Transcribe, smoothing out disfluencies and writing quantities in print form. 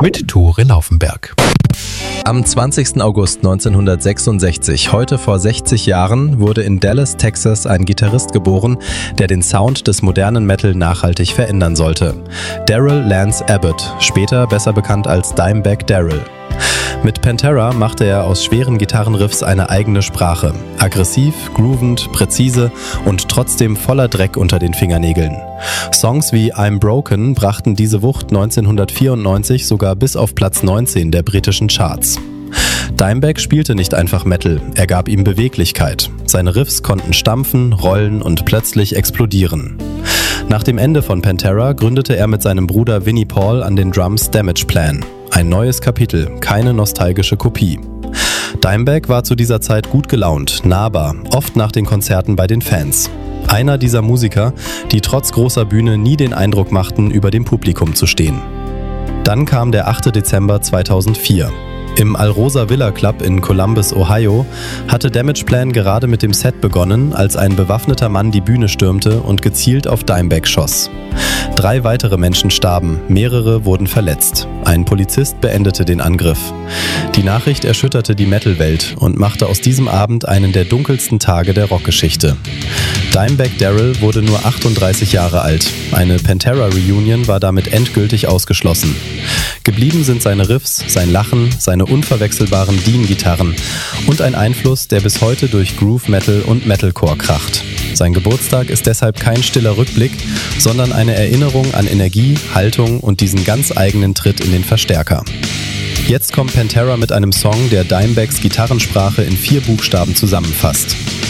mit Tore Laufenberg. Am 20. August 1966, heute vor 60 Jahren, wurde in Dallas, Texas ein Gitarrist geboren, der den Sound des modernen Metal nachhaltig verändern sollte. Darrell Lance Abbott, später besser bekannt als Dimebag Darrell. Mit Pantera machte er aus schweren Gitarrenriffs eine eigene Sprache. Aggressiv, groovend, präzise und trotzdem voller Dreck unter den Fingernägeln. Songs wie I'm Broken brachten diese Wucht 1994 sogar bis auf Platz 19 der britischen Charts. Dimebag spielte nicht einfach Metal, er gab ihm Beweglichkeit. Seine Riffs konnten stampfen, rollen und plötzlich explodieren. Nach dem Ende von Pantera gründete er mit seinem Bruder Vinnie Paul an den Drums Damageplan. Ein neues Kapitel, keine nostalgische Kopie. Dimebag war zu dieser Zeit gut gelaunt, nahbar, oft nach den Konzerten bei den Fans. Einer dieser Musiker, die trotz großer Bühne nie den Eindruck machten, über dem Publikum zu stehen. Dann kam der 8. Dezember 2004. Im Alrosa Villa Club in Columbus, Ohio, hatte Damageplan gerade mit dem Set begonnen, als ein bewaffneter Mann die Bühne stürmte und gezielt auf Dimebag schoss. 3 weitere Menschen starben, mehrere wurden verletzt. Ein Polizist beendete den Angriff. Die Nachricht erschütterte die Metal-Welt und machte aus diesem Abend einen der dunkelsten Tage der Rockgeschichte. Dimebag Darrell wurde nur 38 Jahre alt. Eine Pantera-Reunion war damit endgültig ausgeschlossen. Geblieben sind seine Riffs, sein Lachen, seine unverwechselbaren Dean-Gitarren und ein Einfluss, der bis heute durch Groove Metal und Metalcore kracht. Sein Geburtstag ist deshalb kein stiller Rückblick, sondern eine Erinnerung an Energie, Haltung und diesen ganz eigenen Tritt in den Verstärker. Jetzt kommt Pantera mit einem Song, der Dimebags Gitarrensprache in 4 Buchstaben zusammenfasst.